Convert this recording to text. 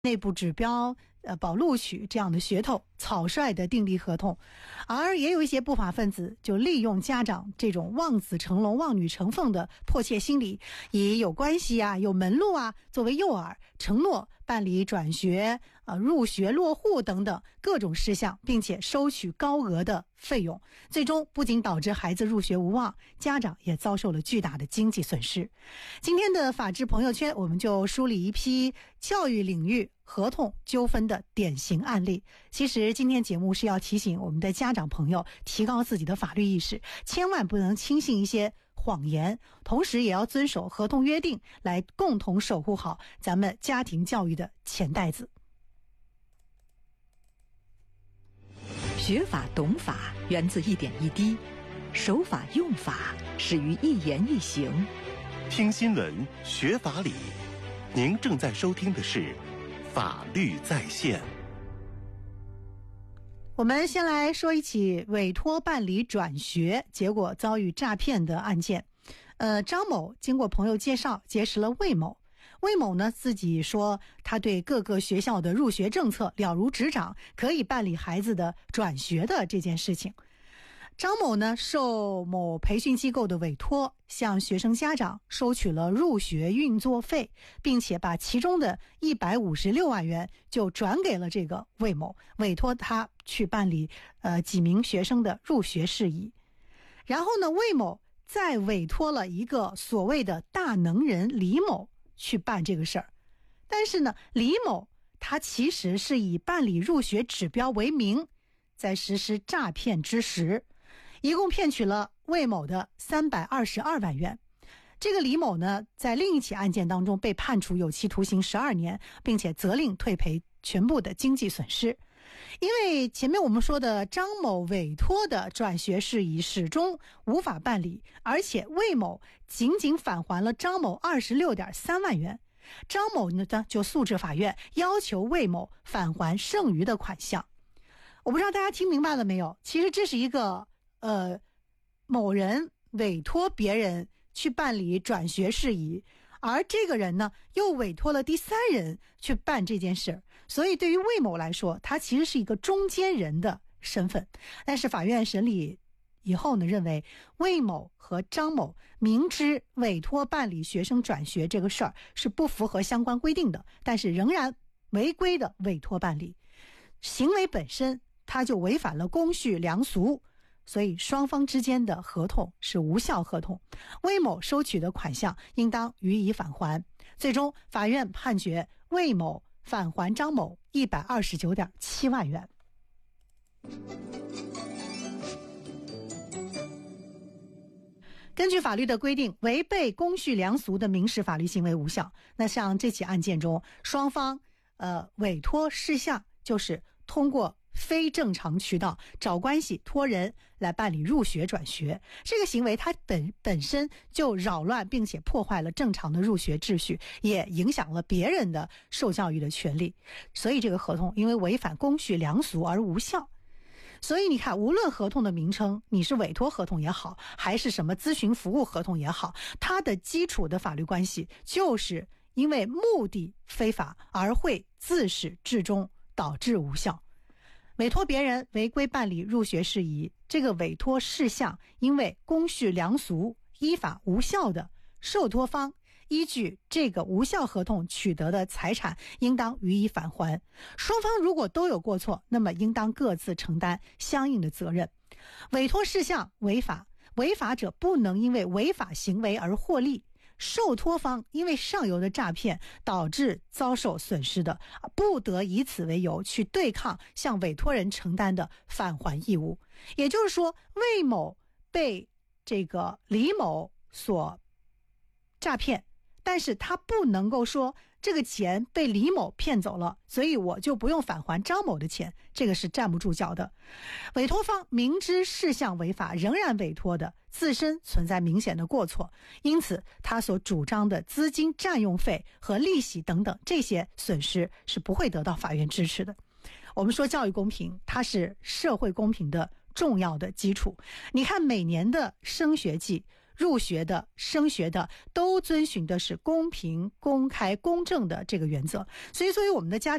内部指标保录取这样的噱头，草率的订立合同。而也有一些不法分子就利用家长这种望子成龙望女成凤的迫切心理，以有关系啊有门路啊作为诱饵，承诺办理转学入学落户等等各种事项，并且收取高额的费用，最终不仅导致孩子入学无望，家长也遭受了巨大的经济损失。今天的法治朋友圈，我们就梳理一批教育领域合同纠纷的典型案例。其实今天节目是要提醒我们的家长朋友提高自己的法律意识，千万不能轻信一些谎言，同时也要遵守合同约定，来共同守护好咱们家庭教育的钱袋子。 学法懂法源自一点一滴，守法用法始于一言一行。 听新闻学法理，您正在收听的是法律在线。 我们先来说一起委托办理转学结果遭遇诈骗的案件。张某经过朋友介绍结识了魏某，魏某呢自己说他对各个学校的入学政策了如指掌，可以办理孩子的转学的这件事情。张某呢受某培训机构的委托，向学生家长收取了入学运作费，并且把其中的156万元就转给了这个魏某，委托他去办理几名学生的入学事宜。然后呢，魏某再委托了一个所谓的大能人李某去办这个事儿。但是呢，李某他其实是以办理入学指标为名，在实施诈骗之实，一共骗取了魏某的322万元。这个李某呢，在另一起案件当中被判处有期徒刑12年，并且责令退赔全部的经济损失。因为前面我们说的张某委托的转学事宜始终无法办理，而且魏某仅仅返还了张某26.3万元，张某呢就诉至法院，要求魏某返还剩余的款项。我不知道大家听明白了没有？其实这是一个某人委托别人去办理转学事宜，而这个人呢又委托了第三人去办这件事，所以对于魏某来说，他其实是一个中间人的身份。但是法院审理以后呢，认为魏某和张某明知委托办理学生转学这个事儿是不符合相关规定的，但是仍然违规的委托办理，行为本身他就违反了公序良俗，所以双方之间的合同是无效合同，魏某收取的款项应当予以返还。最终法院判决魏某返还张某129.7万元。根据法律的规定，违背公序良俗的民事法律行为无效。那像这起案件中，双方委托事项就是通过非正常渠道找关系托人来办理入学转学，这个行为它本身就扰乱并且破坏了正常的入学秩序，也影响了别人的受教育的权利，所以这个合同因为违反公序良俗而无效。所以你看，无论合同的名称，你是委托合同也好，还是什么咨询服务合同也好，它的基础的法律关系就是因为目的非法而会自始至终导致无效。委托别人违规办理入学事宜，这个委托事项因为公序良俗依法无效的，受托方依据这个无效合同取得的财产应当予以返还。双方如果都有过错，那么应当各自承担相应的责任。委托事项违法，违法者不能因为违法行为而获利，受托方因为上游的诈骗导致遭受损失的，不得以此为由去对抗向委托人承担的返还义务。也就是说，魏某被这个李某所诈骗，但是他不能够说这个钱被李某骗走了，所以我就不用返还张某的钱，这个是站不住脚的。委托方明知事项违法仍然委托的，自身存在明显的过错，因此他所主张的资金占用费和利息等等这些损失是不会得到法院支持的。我们说教育公平，它是社会公平的重要的基础。你看每年的升学季， 入学的、升学的都遵循的是公平、公开、公正的这个原则。所以作为我们的家